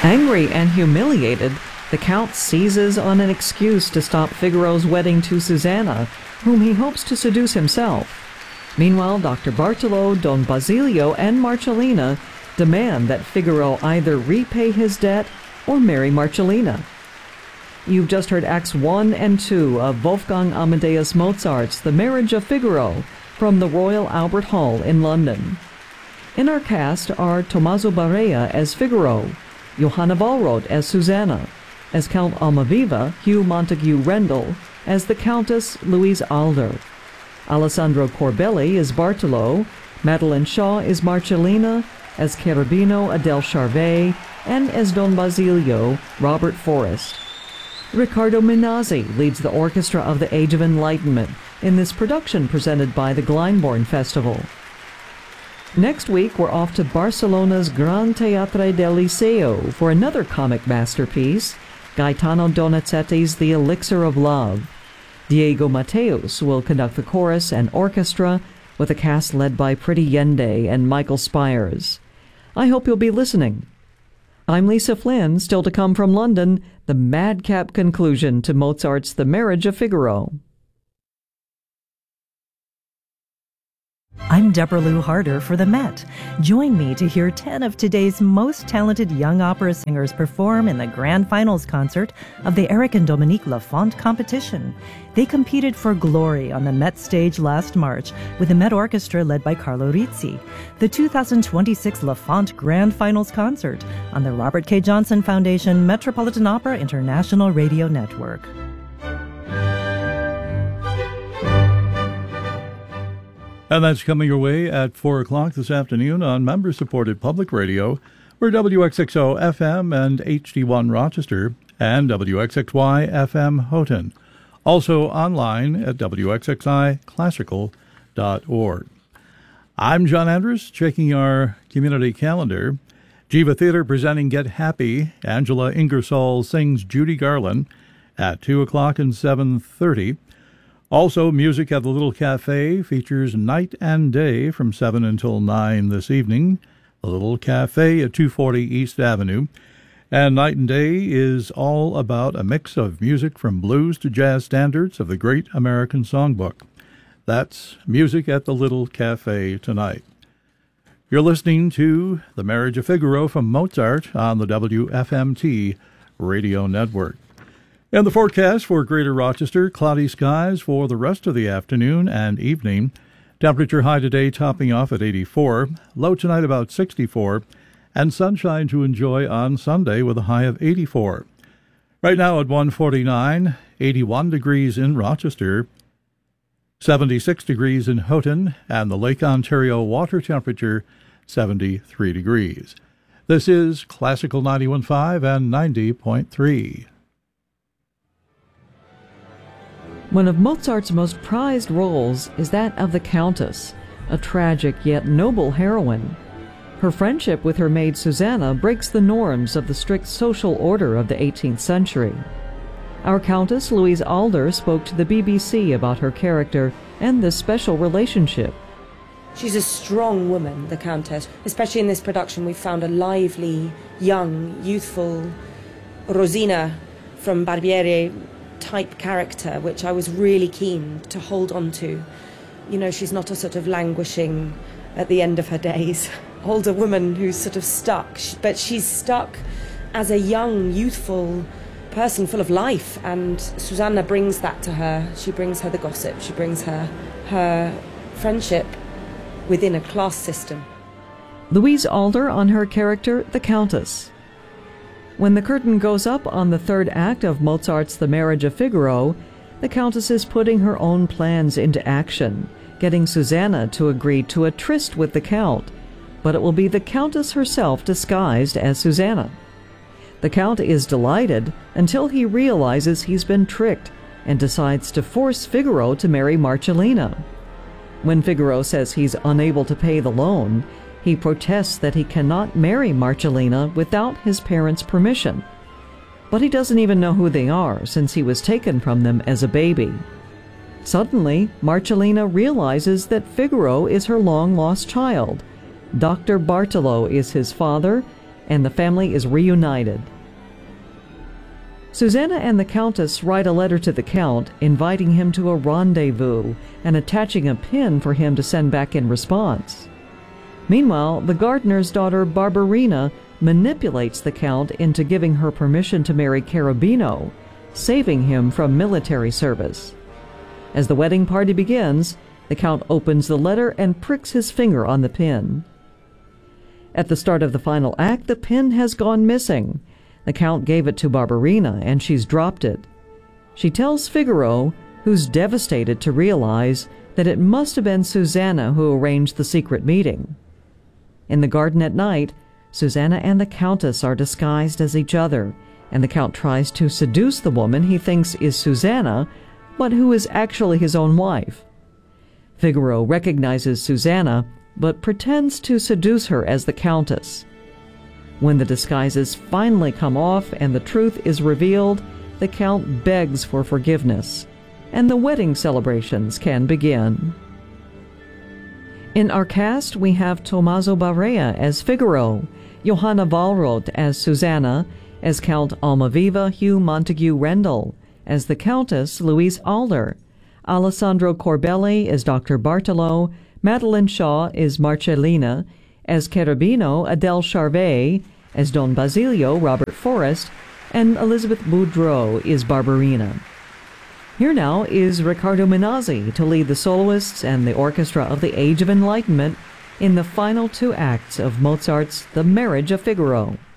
Angry and humiliated, the Count seizes on an excuse to stop Figaro's wedding to Susanna, whom he hopes to seduce himself. Meanwhile, Dr. Bartolo, Don Basilio, and Marcellina demand that Figaro either repay his debt or marry Marcellina. You've just heard Acts 1 and 2 of Wolfgang Amadeus Mozart's The Marriage of Figaro from the Royal Albert Hall in London. In our cast are Tommaso Barea as Figaro, Johanna Wallroth as Susanna, as Count Almaviva, Hugh Montague Rendell, as the Countess Louise Alder. Alessandro Corbelli is Bartolo, Madeline Shaw is Marcellina, as Cherubino Adele Charvet, and as Don Basilio, Robert Forrest. Riccardo Minazzi leads the orchestra of the Age of Enlightenment in this production presented by the Glyndebourne Festival. Next week, we're off to Barcelona's Gran Teatre del Liceo for another comic masterpiece, Gaetano Donizetti's The Elixir of Love. Diego Mateus will conduct the chorus and orchestra with a cast led by Pretty Yende and Michael Spires. I hope you'll be listening. I'm Lisa Flynn, still to come from London, the madcap conclusion to Mozart's The Marriage of Figaro. I'm Deborah Lou Harder for the Met. Join me to hear 10 of today's most talented young opera singers perform in the grand finals concert of the Eric and Dominique Lafont competition. They competed for glory on the Met stage last March with the Met Orchestra led by Carlo Rizzi. The 2026 Lafont Grand Finals Concert on the Robert K. Johnson Foundation Metropolitan Opera International Radio Network. And that's coming your way at 4 o'clock this afternoon on member-supported public radio. We're WXXO FM and HD1 Rochester and WXXY FM Houghton. Also online at WXXIClassical.org. I'm John Andrews, checking our community calendar. Jiva Theater presenting Get Happy. Angela Ingersoll sings Judy Garland at 2 o'clock and 7:30. Also, music at the Little Cafe features Night and Day from 7 until 9 this evening. The Little Cafe at 240 East Avenue. And Night and Day is all about a mix of music from blues to jazz standards of the Great American Songbook. That's music at the Little Cafe tonight. You're listening to The Marriage of Figaro from Mozart on the WFMT Radio Network. And the forecast for Greater Rochester, cloudy skies for the rest of the afternoon and evening. Temperature high today topping off at 84, low tonight about 64, and sunshine to enjoy on Sunday with a high of 84. Right now at 1:49, 81 degrees in Rochester, 76 degrees in Houghton, and the Lake Ontario water temperature 73 degrees. This is Classical 91.5 and 90.3. One of Mozart's most prized roles is that of the Countess, a tragic yet noble heroine. Her friendship with her maid Susanna breaks the norms of the strict social order of the 18th century. Our Countess Louise Alder spoke to the BBC about her character and this special relationship. She's a strong woman, the Countess. Especially in this production, we found a lively, young, youthful Rosina from Barbieri type character, which I was really keen to hold on to. You know, she's not a sort of languishing at the end of her days older woman who's sort of stuck, but she's stuck as a young, youthful person full of life, and Susanna brings that to her. She brings her the gossip, she brings her friendship within a class system. Louise Alder on her character, the Countess. When the curtain goes up on the third act of Mozart's The Marriage of Figaro, the Countess is putting her own plans into action, getting Susanna to agree to a tryst with the Count, but it will be the Countess herself disguised as Susanna. The Count is delighted until he realizes he's been tricked and decides to force Figaro to marry Marcellina. When Figaro says he's unable to pay the loan, he protests that he cannot marry Marcellina without his parents' permission. But he doesn't even know who they are, since he was taken from them as a baby. Suddenly, Marcellina realizes that Figaro is her long-lost child. Dr. Bartolo is his father, and the family is reunited. Susanna and the Countess write a letter to the Count inviting him to a rendezvous and attaching a pin for him to send back in response. Meanwhile, the gardener's daughter Barbarina manipulates the Count into giving her permission to marry Cherubino, saving him from military service. As the wedding party begins, the Count opens the letter and pricks his finger on the pin. At the start of the final act, the pin has gone missing. The Count gave it to Barbarina, and she's dropped it. She tells Figaro, who's devastated to realize that it must have been Susanna who arranged the secret meeting. In the garden at night, Susanna and the Countess are disguised as each other, and the Count tries to seduce the woman he thinks is Susanna, but who is actually his own wife. Figaro recognizes Susanna, but pretends to seduce her as the Countess. When the disguises finally come off and the truth is revealed, the Count begs for forgiveness, and the wedding celebrations can begin. In our cast, we have Tommaso Barea as Figaro, Johanna Wallroth as Susanna, as Count Almaviva Hugh Montague Rendell, as the Countess Louise Alder, Alessandro Corbelli as Dr. Bartolo, Madeline Shaw is Marcellina, as Cherubino Adele Charvet, as Don Basilio Robert Forrest, and Elizabeth Boudreau is Barbarina. Here now is Riccardo Minazzi to lead the soloists and the orchestra of the Age of Enlightenment in the final two acts of Mozart's The Marriage of Figaro.